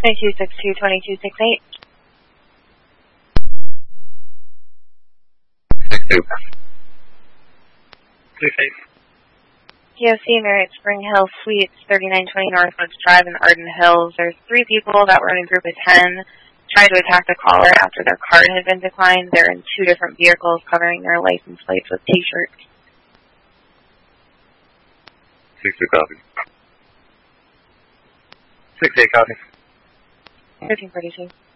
2262-2268. 62. 38. POC Marriott Spring Hill Suites, 3920 Northwoods Drive in Arden Hills. There's 3 people that were in a group of 10, tried to attack the caller after their card had been declined. They're in 2 different vehicles covering their license plates with T-shirts. 62 copy. 68 copy. 1342.